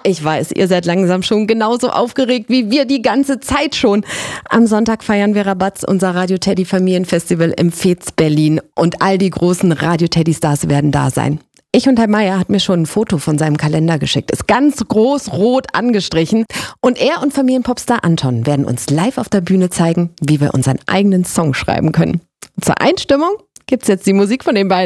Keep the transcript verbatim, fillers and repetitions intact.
ich weiß, ihr seid langsam schon genauso aufgeregt wie wir die ganze Zeit schon. Am Sonntag feiern wir Rabatz, unser Radio Teddy Familienfestival im Fez Berlin. Und all die großen Radio Teddy Stars werden da sein. Ich und Herr Meier hat mir schon ein Foto von seinem Kalender geschickt. Ist ganz groß rot angestrichen. Und er und Familienpopstar Anton werden uns live auf der Bühne zeigen, wie wir unseren eigenen Song schreiben können. Zur Einstimmung gibt's jetzt die Musik von den beiden.